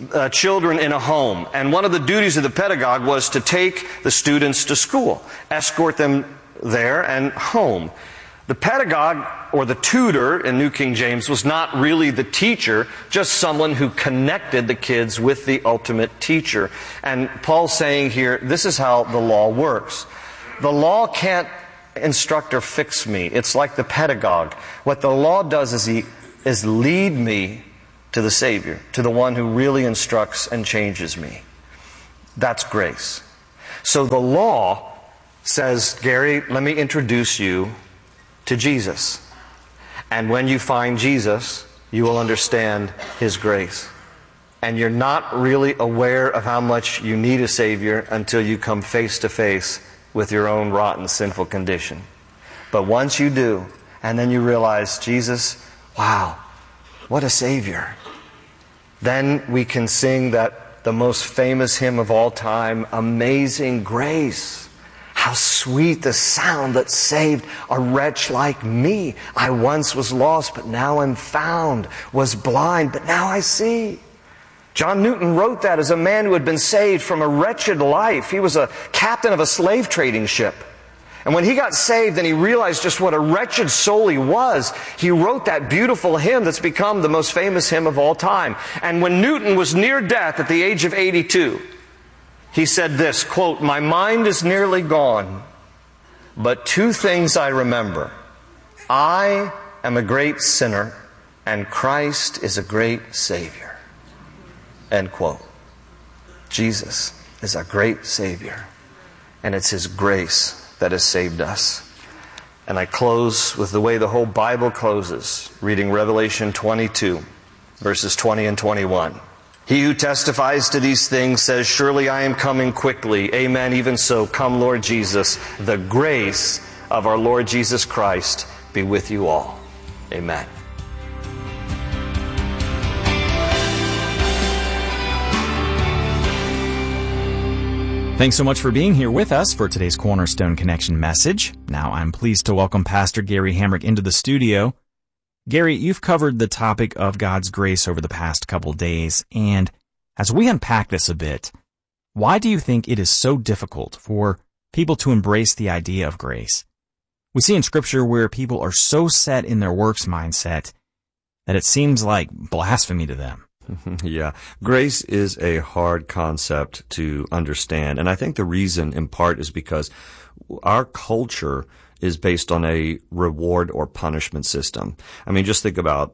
Speaker 12: children in a home. And one of the duties of the pedagogue was to take the students to school, escort them there and home. The pedagogue, or the tutor in New King James, was not really the teacher, just someone who connected the kids with the ultimate teacher. And Paul's saying here, this is how the law works. The law can't instruct or fix me. It's like the pedagogue. What the law does is lead me to the Savior, to the one who really instructs and changes me. That's grace. So the law says, Gary, let me introduce you to Jesus. And when you find Jesus, you will understand His grace. And you're not really aware of how much you need a Savior until you come face to face with your own rotten, sinful condition. But once you do, and then you realize, Jesus, wow, what a Savior. Then we can sing that the most famous hymn of all time, Amazing Grace. How sweet the sound that saved a wretch like me. I once was lost, but now am found. Was blind, but now I see. John Newton wrote that as a man who had been saved from a wretched life. He was a captain of a slave trading ship. And when he got saved and he realized just what a wretched soul he was, he wrote that beautiful hymn that's become the most famous hymn of all time. And when Newton was near death at the age of 82, he said this, quote, "My mind is nearly gone, but two things I remember. I am a great sinner, and Christ is a great Savior." End quote. Jesus is a great Savior, and it's His grace that has saved us. And I close with the way the whole Bible closes, reading Revelation 22, verses 20 and 21. He who testifies to these things says, "Surely I am coming quickly. Amen. Even so, come, Lord Jesus. The grace of our Lord Jesus Christ be with you all." Amen.
Speaker 13: Thanks so much for being here with us for today's Cornerstone Connection message. Now I'm pleased to welcome Pastor Gary Hamrick into the studio. Gary, you've covered the topic of God's grace over the past couple days, and as we unpack this a bit, why do you think it is so difficult for people to embrace the idea of grace? We see in Scripture where people are so set in their works mindset that it seems like blasphemy to them.
Speaker 5: Yeah, grace is a hard concept to understand, and I think the reason in part is because our culture is based on a reward or punishment system. I mean, just think about,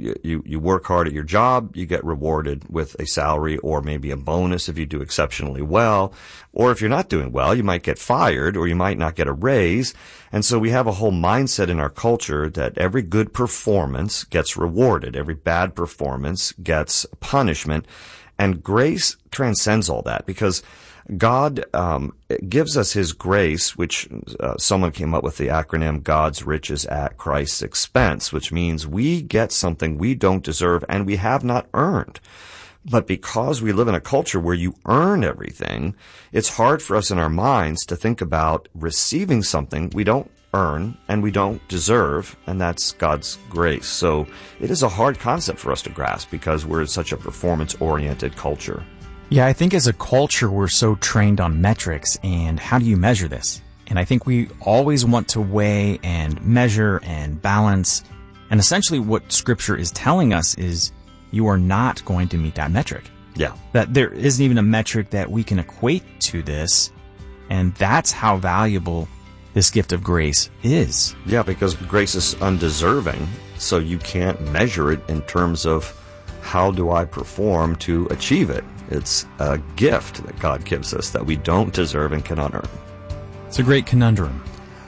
Speaker 5: you work hard at your job, you get rewarded with a salary or maybe a bonus if you do exceptionally well. Or if you're not doing well, you might get fired or you might not get a raise. And so we have a whole mindset in our culture that every good performance gets rewarded. Every bad performance gets punishment. And grace transcends all that because God gives us His grace, which someone came up with the acronym God's riches at Christ's expense, which means we get something we don't deserve and we have not earned. But because we live in a culture where you earn everything, it's hard for us in our minds to think about receiving something we don't earn and we don't deserve, and that's God's grace. So it is a hard concept for us to grasp because we're in such a performance-oriented culture.
Speaker 13: Yeah, I think as a culture, we're so trained on metrics and how do you measure this? And I think we always want to weigh and measure and balance. And essentially what Scripture is telling us is you are not going to meet that metric.
Speaker 5: Yeah.
Speaker 13: That there isn't even a metric that we can equate to this. And that's how valuable this gift of grace is.
Speaker 5: Yeah, because grace is undeserving, so you can't measure it in terms of how do I perform to achieve it. It's a gift that God gives us that we don't deserve and cannot earn.
Speaker 13: It's a great conundrum.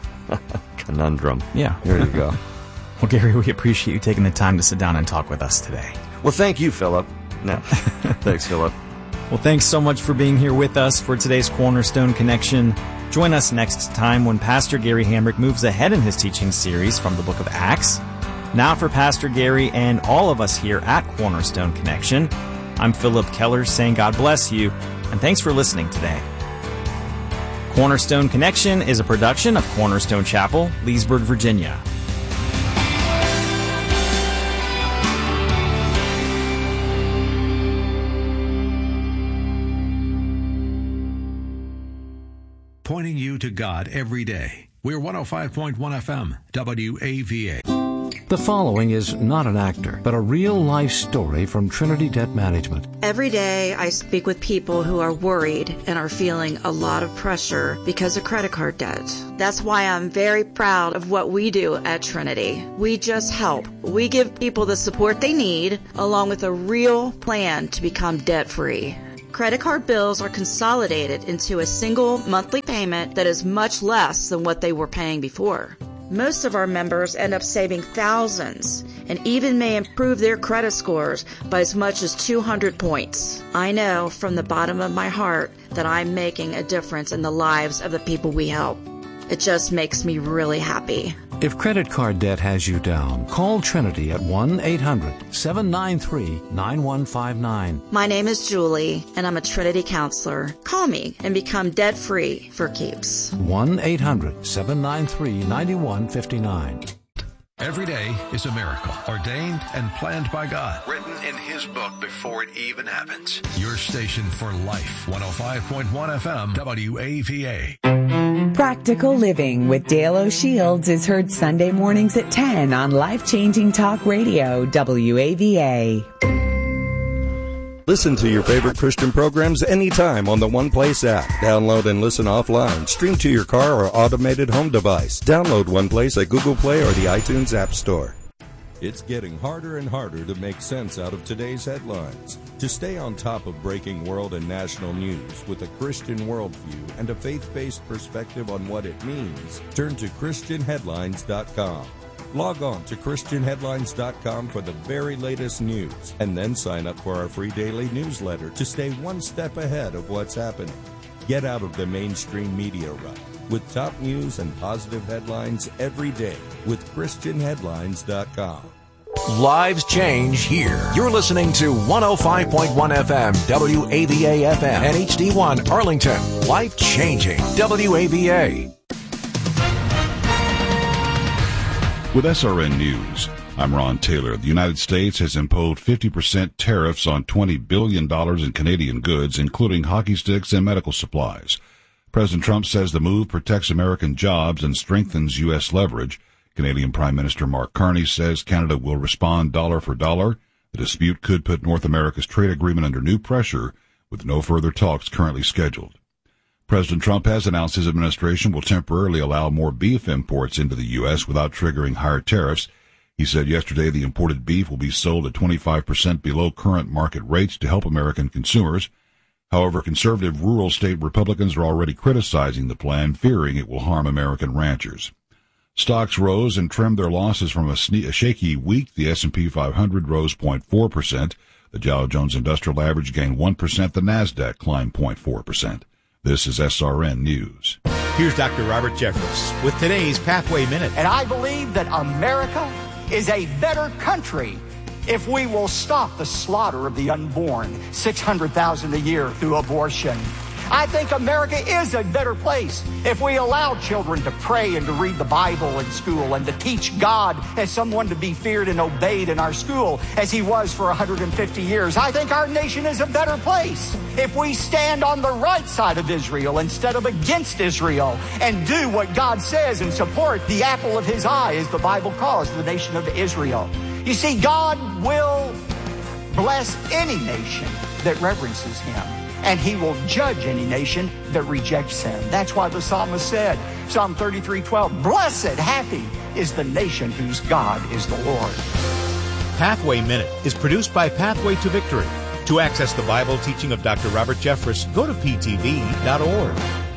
Speaker 5: Conundrum.
Speaker 13: Yeah.
Speaker 5: There you go.
Speaker 13: Well, Gary, we appreciate you taking the time to sit down and talk with us today.
Speaker 5: Well, thank you, Philip. No. Thanks, Philip.
Speaker 13: Well, thanks so much for being here with us for today's Cornerstone Connection. Join us next time when Pastor Gary Hamrick moves ahead in his teaching series from the book of Acts. Now for Pastor Gary and all of us here at Cornerstone Connection, I'm Philip Keller saying God bless you, and thanks for listening today. Cornerstone Connection is a production of Cornerstone Chapel, Leesburg, Virginia.
Speaker 11: pointing you to God every day. We're 105.1 FM, WAVA.
Speaker 7: The following is not an actor, but a real-life story from Trinity Debt Management.
Speaker 14: Every day I speak with people who are worried and are feeling a lot of pressure because of credit card debt. That's why I'm very proud of what we do at Trinity. We just help. We give people the support they need, along with a real plan to become debt-free. Credit card bills are consolidated into a single monthly payment that is much less than what they were paying before. Most of our members end up saving thousands and even may improve their credit scores by as much as 200 points. I know from the bottom of my heart that I'm making a difference in the lives of the people we help. It just makes me really happy.
Speaker 7: If credit card debt has you down, call Trinity at 1-800-793-9159.
Speaker 14: My name is Julie, and I'm a Trinity counselor. Call me and become debt-free for keeps.
Speaker 7: 1-800-793-9159.
Speaker 11: Every day is a miracle, ordained and planned by God. Written in His book before it even happens. Your station for life. 105.1 FM, WAVA.
Speaker 4: Practical Living with Dale O'Shields is heard Sunday mornings at 10 on Life Changing Talk Radio, WAVA.
Speaker 15: Listen to your favorite Christian programs anytime on the One Place app. Download and listen offline. Stream to your car or automated home device. Download One Place at Google Play or the iTunes App Store. It's getting harder and harder to make sense out of today's headlines. To stay on top of breaking world and national news with a Christian worldview and a faith-based perspective on what it means, turn to ChristianHeadlines.com. Log on to ChristianHeadlines.com for the very latest news, and then sign up for our free daily newsletter to stay one step ahead of what's happening. Get out of the mainstream media rut with top news and positive headlines every day with ChristianHeadlines.com.
Speaker 11: Lives change here. You're listening to 105.1 FM, WAVA FM, and HD1 Arlington. Life changing, WAVA.
Speaker 6: With SRN News, I'm Ron Taylor. The United States has imposed 50% tariffs on $20 billion in Canadian goods, including hockey sticks and medical supplies. President Trump says the move protects American jobs and strengthens U.S. leverage. Canadian Prime Minister Mark Carney says Canada will respond dollar for dollar. The dispute could put North America's trade agreement under new pressure, with no further talks currently scheduled. President Trump has announced his administration will temporarily allow more beef imports into the U.S. without triggering higher tariffs. He said yesterday the imported beef will be sold at 25% below current market rates to help American consumers. However, conservative rural state Republicans are already criticizing the plan, fearing it will harm American ranchers. Stocks rose and trimmed their losses from a shaky week. The S&P 500 rose 0.4%. The Dow Jones Industrial Average gained 1%. The NASDAQ climbed 0.4%. This is SRN News.
Speaker 9: Here's Dr. Robert Jeffress with today's Pathway Minute.
Speaker 10: And I believe that America is a better country if we will stop the slaughter of the unborn, 600,000 a year through abortion. I think America is a better place if we allow children to pray and to read the Bible in school and to teach God as someone to be feared and obeyed in our school as He was for 150 years. I think our nation is a better place if we stand on the right side of Israel instead of against Israel and do what God says and support the apple of His eye, as the Bible calls the nation of Israel. You see, God will bless any nation that reverences Him, and He will judge any nation that rejects Him. That's why the psalmist said, Psalm 33:12, blessed, happy is the nation whose God is the Lord.
Speaker 9: Pathway Minute is produced by Pathway to Victory. To access the Bible teaching of Dr. Robert Jeffress, go to ptv.org.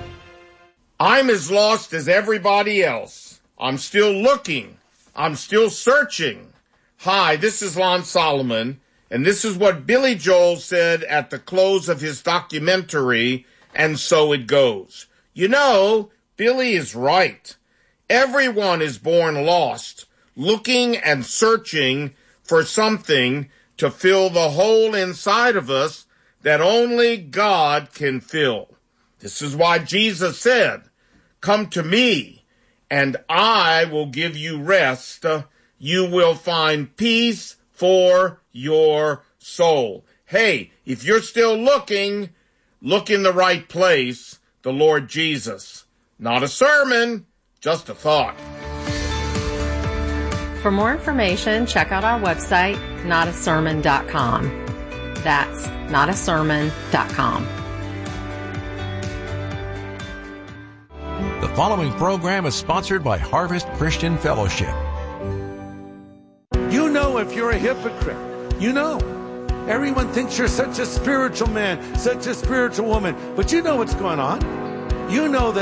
Speaker 16: I'm as lost as everybody else. I'm still looking. I'm still searching. Hi, this is Lon Solomon, and this is what Billy Joel said at the close of his documentary, And So It Goes. You know, Billy is right. Everyone is born lost, looking and searching for something to fill the hole inside of us that only God can fill. This is why Jesus said, come to me, and I will give you rest. You will find peace for your soul. Hey, if you're still looking, look in the right place, the Lord Jesus. Not a sermon, just a thought.
Speaker 17: For more information, check out our website, notasermon.com. That's notasermon.com.
Speaker 11: The following program is sponsored by Harvest Christian Fellowship.
Speaker 18: You know if you're a hypocrite. You know. Everyone thinks you're such a spiritual man, such a spiritual woman. But you know what's going on. You know that